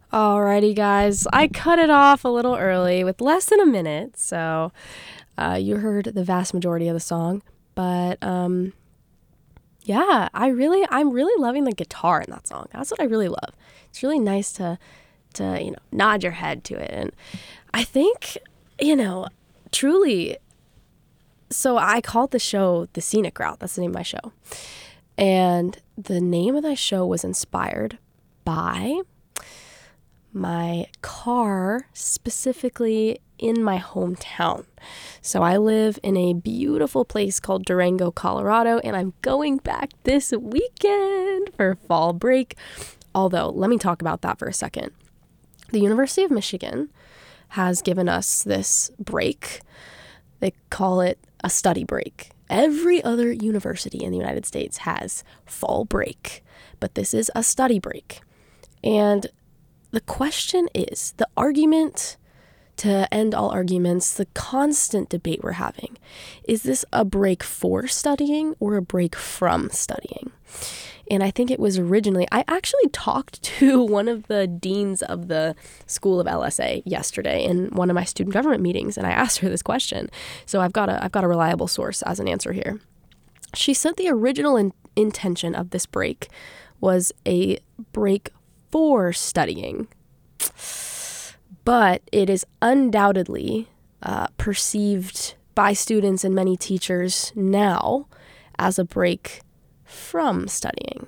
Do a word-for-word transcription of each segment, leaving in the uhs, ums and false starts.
Alrighty, guys. I cut it off a little early with less than a minute, so uh, you heard the vast majority of the song. But um, yeah, I really, I'm really loving the guitar in that song. That's what I really love. It's really nice to, to you know, nod your head to it, and I think, you know, truly. So I called the show The Scenic Route. That's the name of my show, and the name of that show was inspired by my car, specifically in my hometown. So I live in a beautiful place called Durango, Colorado, and I'm going back this weekend for fall break. Although, let me talk about that for a second. The University of Michigan has given us this break. They call it a study break. Every other university in the United States has fall break, but this is a study break. And the question is, the argument to end all arguments, the constant debate we're having, is this a break for studying or a break from studying? And I think it was originally, I actually talked to one of the deans of the School of L S A yesterday in one of my student government meetings, and I asked her this question. So I've got a, I've got a reliable source as an answer here. She said the original in, intention of this break was a break for studying, but it is undoubtedly uh, perceived by students and many teachers now as a break from studying.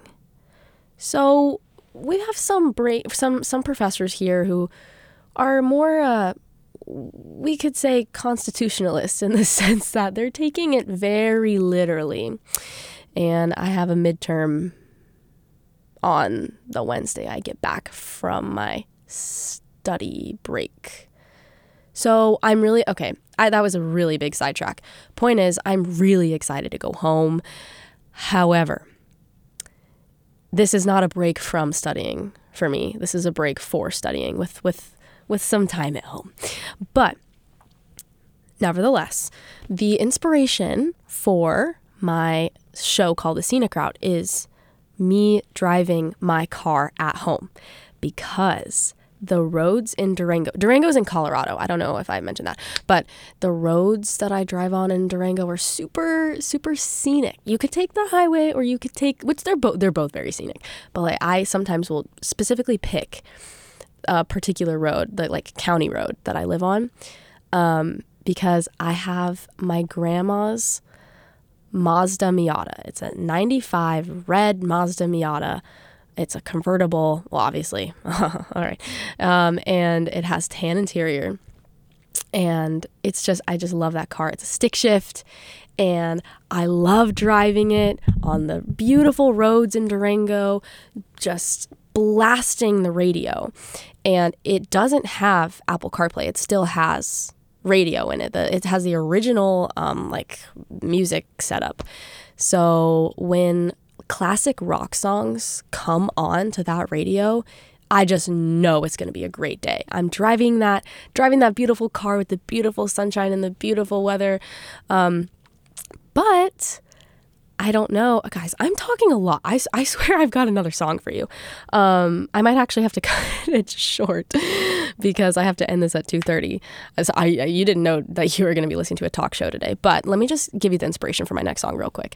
So we have some break, some some professors here who are more, uh, we could say, constitutionalists in the sense that they're taking it very literally. And I have a midterm on the Wednesday I get back from my study break. So I'm really, okay, I, that was a really big sidetrack. Point is, I'm really excited to go home. However, this is not a break from studying for me. This is a break for studying with, with, with some time at home. But nevertheless, the inspiration for my show called The Scenic Route is me driving my car at home, because the roads in Durango, Durango's in Colorado. I don't know if I mentioned that, but the roads that I drive on in Durango are super, super scenic. You could take the highway or you could take, which they're both, they're both very scenic, but like I sometimes will specifically pick a particular road, the like county road that I live on, um, because I have my grandma's Mazda Miata. It's a ninety-five red Mazda Miata. It's a convertible, well, obviously. All right. Um, and it has tan interior. And it's just, I just love that car. It's a stick shift. And I love driving it on the beautiful roads in Durango, just blasting the radio. And it doesn't have Apple CarPlay. It still has radio in it. The, it has the original um, like music setup. So when classic rock songs come on to that radio, I just know it's going to be a great day. I'm driving that, driving that beautiful car with the beautiful sunshine and the beautiful weather. Um, but I don't know, guys, I'm talking a lot. I, I swear I've got another song for you. Um, I might actually have to cut it short because I have to end this at two thirty. So I, you didn't know that you were going to be listening to a talk show today, but let me just give you the inspiration for my next song real quick.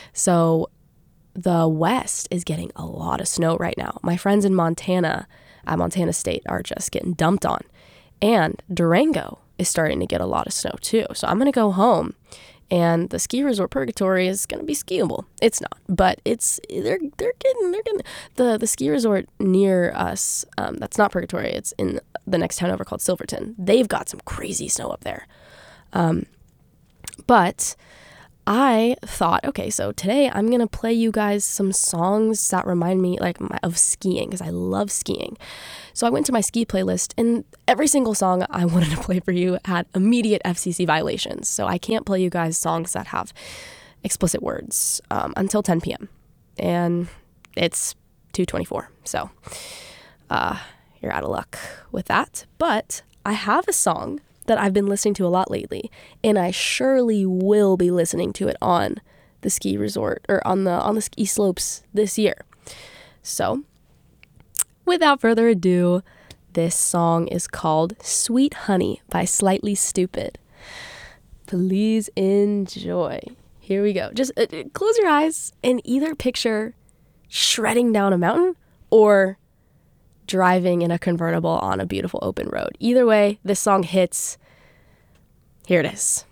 So the West is getting a lot of snow right now. My friends in Montana, at Montana State, are just getting dumped on. And Durango is starting to get a lot of snow too. So I'm going to go home, and the ski resort Purgatory is going to be skiable. It's not, but it's they're they're getting they're getting the the ski resort near us. Um, that's not Purgatory. It's in the next town over called Silverton. They've got some crazy snow up there. Um, but I thought, okay, so today I'm going to play you guys some songs that remind me like my, of skiing, because I love skiing. So I went to my ski playlist, and every single song I wanted to play for you had immediate F C C violations. So I can't play you guys songs that have explicit words um, until ten p.m. And it's two twenty-four. So uh, you're out of luck with that. But I have a song that I've been listening to a lot lately, and I surely will be listening to it on the ski resort or on the on the ski slopes this year. So, without further ado, This song is called Sweet Honey by Slightly Stoopid. Please enjoy. Here we go. Just uh, close your eyes and either picture shredding down a mountain or driving in a convertible on a beautiful open road. Either way, this song hits. Here it is.